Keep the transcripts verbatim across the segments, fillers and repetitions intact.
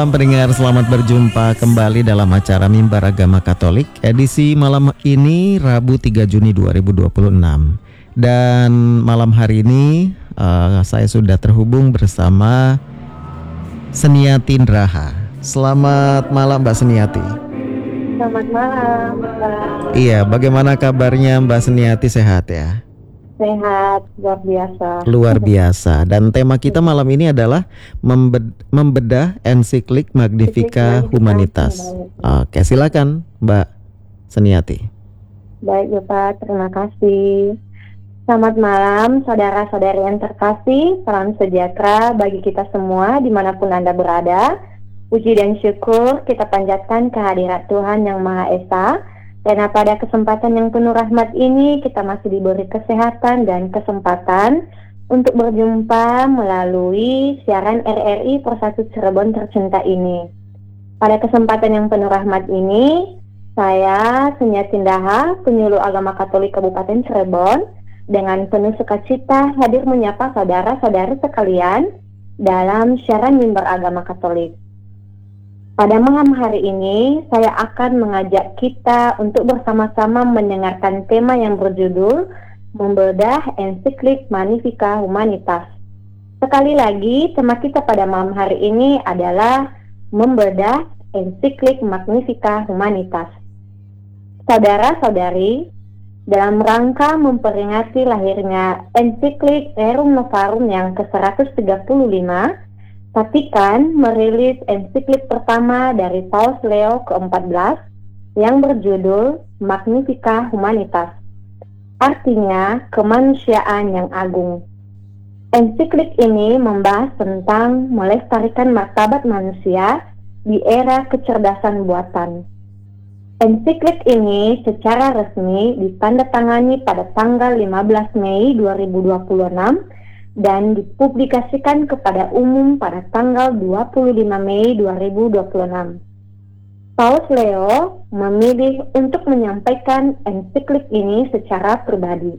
Salam pendengar, selamat berjumpa kembali dalam acara Mimbar Agama Katolik edisi malam ini Rabu tiga Juni dua ribu dua puluh enam. Dan malam hari ini uh, saya sudah terhubung bersama Seniati Indraha. Selamat malam Mbak Seniati. Selamat malam, Mbak. Iya, bagaimana kabarnya Mbak Seniati, sehat ya? Sehat, luar biasa. Luar biasa. Dan tema kita malam ini adalah membed- membedah ensiklik Magnificat Humanitas. Oke, silakan Mbak Seniati. Baik, Bapak, terima kasih. Selamat malam, saudara-saudari yang terkasih. Salam sejahtera bagi kita semua dimanapun Anda berada. Puji dan syukur kita panjatkan kehadirat Tuhan Yang Maha Esa. Karena pada kesempatan yang penuh rahmat ini kita masih diberi kesehatan dan kesempatan untuk berjumpa melalui siaran R R I Persatu Cirebon tercinta ini. Pada kesempatan yang penuh rahmat ini, saya Seniati Indraha, penyuluh agama Katolik Kabupaten Cirebon, dengan penuh sukacita hadir menyapa saudara-saudari sekalian dalam siaran Mimbar Agama Katolik. Pada malam hari ini, saya akan mengajak kita untuk bersama-sama mendengarkan tema yang berjudul Membedah Ensiklik Magnificat Humanitas. Sekali lagi, tema kita pada malam hari ini adalah Membedah Ensiklik Magnificat Humanitas. Saudara-saudari, dalam rangka memperingati lahirnya ensiklik Rerum Novarum yang ke seratus tiga puluh lima, Vatikan merilis ensiklik pertama dari Paus Leo keempat belas yang berjudul Magnificat Humanitas, artinya kemanusiaan yang agung. Ensiklik ini membahas tentang melestarikan martabat manusia di era kecerdasan buatan. Ensiklik ini secara resmi ditandatangani pada tanggal lima belas Mei dua ribu dua puluh enam dan dipublikasikan kepada umum pada tanggal dua puluh lima Mei dua ribu dua puluh enam. Paus Leo memilih untuk menyampaikan ensiklik ini secara pribadi.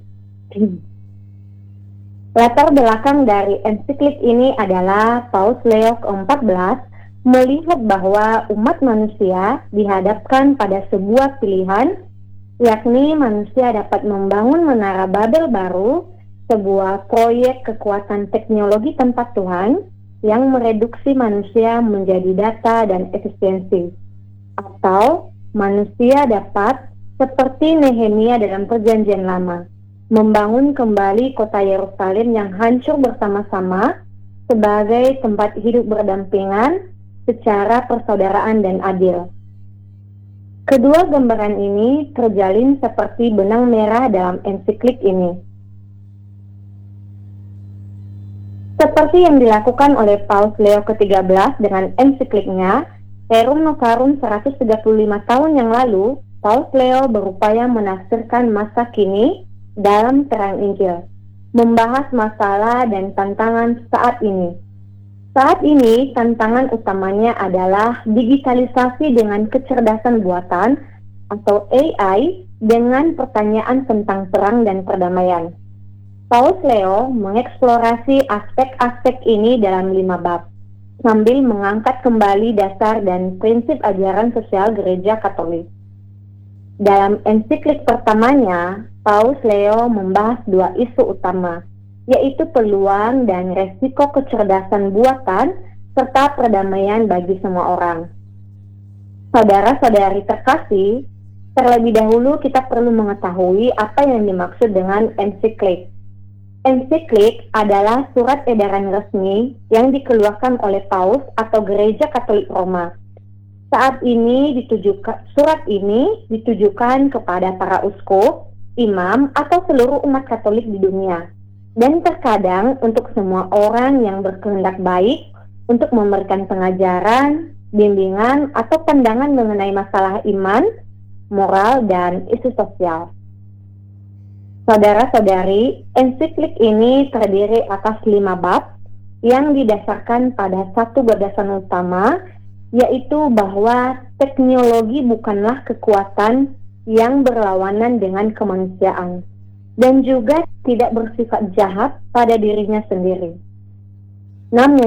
Latar belakang dari ensiklik ini adalah Paus Leo keempat belas melihat bahwa umat manusia dihadapkan pada sebuah pilihan, yakni manusia dapat membangun menara Babel baru, sebuah proyek kekuatan teknologi tempat Tuhan yang mereduksi manusia menjadi data dan efisiensi. Atau manusia dapat, seperti Nehemia dalam Perjanjian Lama, membangun kembali kota Yerusalem yang hancur bersama-sama sebagai tempat hidup berdampingan secara persaudaraan dan adil. Kedua gambaran ini terjalin seperti benang merah dalam ensiklik ini. Seperti yang dilakukan oleh Paus Leo ke tiga belas dengan ensikliknya Rerum Novarum seratus tiga puluh lima tahun yang lalu, Paus Leo berupaya menafsirkan masa kini dalam terang Injil, membahas masalah dan tantangan saat ini. Saat ini tantangan utamanya adalah digitalisasi dengan kecerdasan buatan atau A I dengan pertanyaan tentang perang dan perdamaian. Paus Leo mengeksplorasi aspek-aspek ini dalam lima bab, sambil mengangkat kembali dasar dan prinsip ajaran sosial Gereja Katolik. Dalam ensiklik pertamanya, Paus Leo membahas dua isu utama, yaitu peluang dan resiko kecerdasan buatan serta perdamaian bagi semua orang. Saudara-saudari terkasih, terlebih dahulu kita perlu mengetahui apa yang dimaksud dengan ensiklik. Ensiklik adalah surat edaran resmi yang dikeluarkan oleh Paus atau Gereja Katolik Roma. Saat ini ditujukan, surat ini ditujukan kepada para uskup, imam, atau seluruh umat Katolik di dunia. Dan terkadang untuk semua orang yang berkehendak baik untuk memberikan pengajaran, bimbingan, atau pandangan mengenai masalah iman, moral, dan isu sosial. Saudara-saudari, ensiklik ini terdiri atas lima bab yang didasarkan pada satu gagasan utama, yaitu bahwa teknologi bukanlah kekuatan yang berlawanan dengan kemanusiaan, dan juga tidak bersifat jahat pada dirinya sendiri. Namun,